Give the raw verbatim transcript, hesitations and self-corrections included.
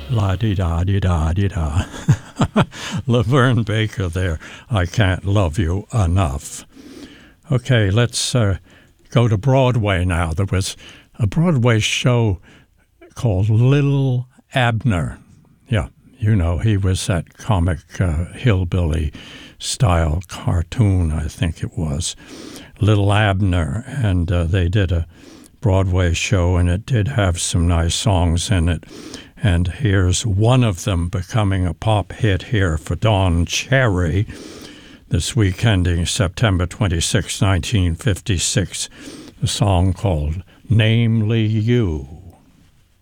La-di-da-di-da-di-da. Laverne Baker there, I Can't Love You Enough. Okay, let's uh, go to Broadway now. There was a Broadway show called Little Abner. Yeah, you know, he was that comic uh, hillbilly-style cartoon, I think it was. Little Abner, and uh, they did a Broadway show, and it did have some nice songs in it. And here's one of them becoming a pop hit here for Don Cherry this week ending September twenty-sixth, nineteen fifty-six, a song called Namely You.